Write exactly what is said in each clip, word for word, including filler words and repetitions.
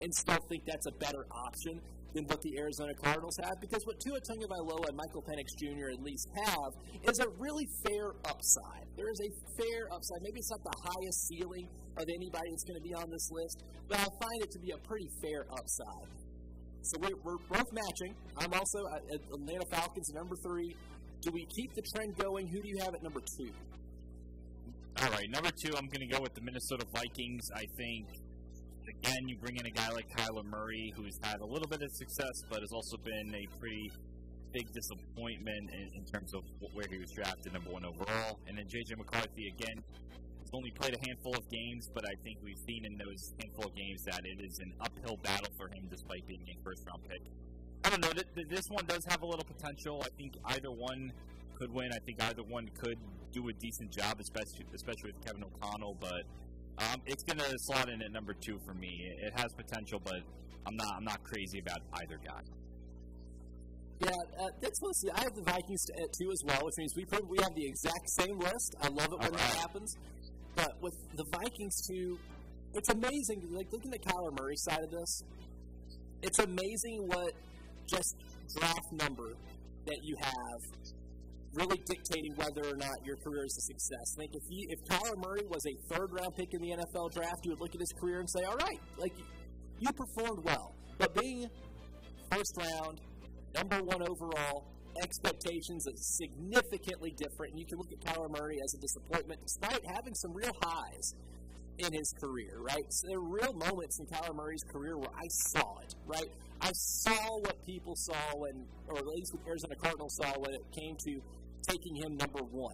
and still think that's a better option than what the Arizona Cardinals have, because what Tua Tagovailoa and Michael Penix Junior at least have is a really fair upside. There is a fair upside. Maybe it's not the highest ceiling of anybody that's going to be on this list, but I find it to be a pretty fair upside. So we're, we're both matching. I'm also at Atlanta Falcons at number three. Do we keep the trend going? Who do you have at number two? All right, number two, I'm going to go with the Minnesota Vikings. I think, again, you bring in a guy like Kyler Murray, who's had a little bit of success, but has also been a pretty big disappointment in, in terms of where he was drafted number one overall. And then J J McCarthy, again, he's only played a handful of games, but I think we've seen in those handful of games that it is an uphill battle for him despite being a first-round pick. I don't know. Th- th- this one does have a little potential. I think either one could win. I think either one could do a decent job, especially especially with Kevin O'Connell, but um, it's going to slot in at number two for me. It has potential, but I'm not I'm not crazy about either guy. Yeah, uh, that's mostly. I have the Vikings at two as well, which means we put, we have the exact same list. I love it when right. that happens. But with the Vikings too, it's amazing. Like looking at the Kyler Murray side of this, it's amazing what just draft number that you have really dictating whether or not your career is a success. Like if you, if Kyler Murray was a third round pick in the N F L draft, you would look at his career and say, all right, like you performed well. But being first round, number one overall, expectations is significantly different. And you can look at Kyler Murray as a disappointment despite having some real highs in his career, right? So there were real moments in Kyler Murray's career where I saw it, right? I saw what people saw when, or at least what Arizona Cardinals saw when it came to taking him number one.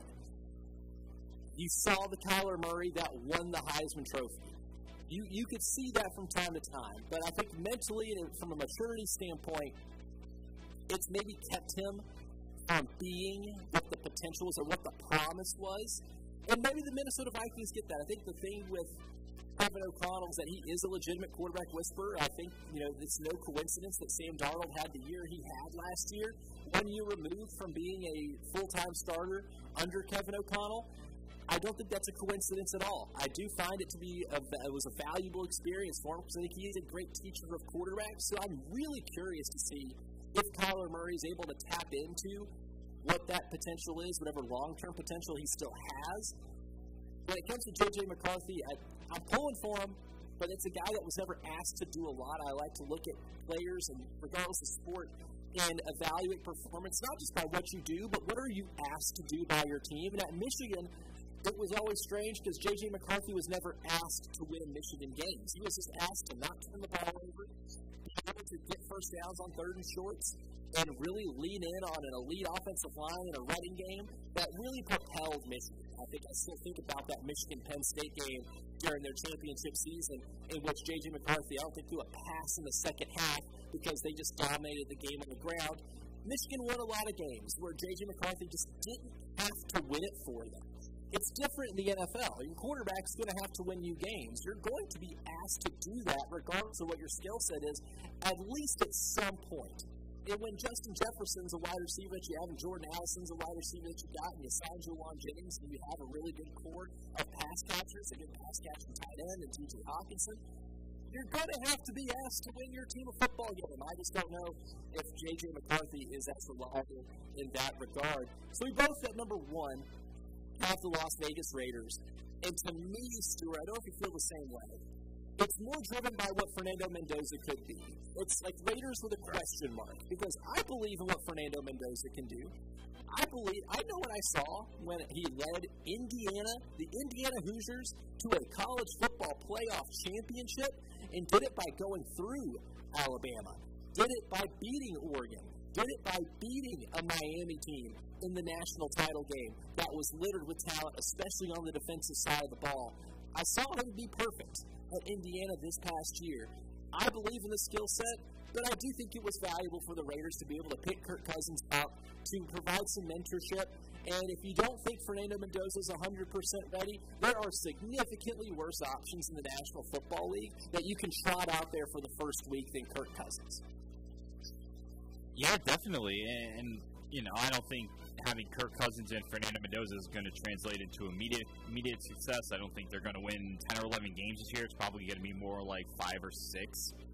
You saw the Kyler Murray that won the Heisman Trophy. You you could see that from time to time. But I think mentally and from a maturity standpoint, it's maybe kept him from being what the potential was or what the promise was. And maybe the Minnesota Vikings get that. I think the thing with Kevin O'Connell is that he is a legitimate quarterback whisperer. I think, you know, it's no coincidence that Sam Darnold had the year he had last year, one year removed from being a full-time starter under Kevin O'Connell. I don't think that's a coincidence at all. I do find it to be a, it was a valuable experience for him because I think he is a great teacher of quarterbacks. So I'm really curious to see if Kyler Murray is able to tap into what that potential is, whatever long-term potential he still has. When it comes to J J McCarthy, I, I'm pulling for him, but it's a guy that was never asked to do a lot. I like to look at players, and regardless of sport, and evaluate performance, not just by what you do, but what are you asked to do by your team. And at Michigan, it was always strange because J J McCarthy was never asked to win Michigan games. He was just asked to not turn the ball over, be able to get first downs on third and shorts, and really lean in on an elite offensive line in a running game that really propelled Michigan. I think I still think about that Michigan-Penn State game during their championship season in which J J McCarthy, I don't think, threw a pass in the second half because they just dominated the game on the ground. Michigan won a lot of games where J J McCarthy just didn't have to win it for them. It's different in the N F L. Your quarterback's going to have to win you games. You're going to be asked to do that regardless of what your skill set is, at least at some point. And when Justin Jefferson's a wide receiver that you have, and Jordan Allison's a wide receiver that you got, and you signed Juwan Jennings, and you have a really good core of pass catchers, a good pass catching tight end, and T J Hawkinson, you're going to have to be asked to win your team a football game. I just don't know if J J McCarthy is as reliable in that regard. So we both at number one have the Las Vegas Raiders. And to me, Stuart, I don't know if you feel the same way. It's more driven by what Fernando Mendoza could be. It's like Raiders with a question mark because I believe in what Fernando Mendoza can do. I believe, I know what I saw when he led Indiana, the Indiana Hoosiers, to a college football playoff championship and did it by going through Alabama, did it by beating Oregon, did it by beating a Miami team in the national title game that was littered with talent, especially on the defensive side of the ball. I saw him be perfect at Indiana this past year. I believe in the skill set, but I do think it was valuable for the Raiders to be able to pick Kirk Cousins out, to provide some mentorship. And if you don't think Fernando Mendoza is one hundred percent ready, there are significantly worse options in the National Football League that you can trot out there for the first week than Kirk Cousins. Yeah, definitely. And, you know, I don't think having Kirk Cousins and Fernando Mendoza is going to translate into immediate immediate success. I don't think they're going to win ten or eleven games this year. It's probably going to be more like five or six.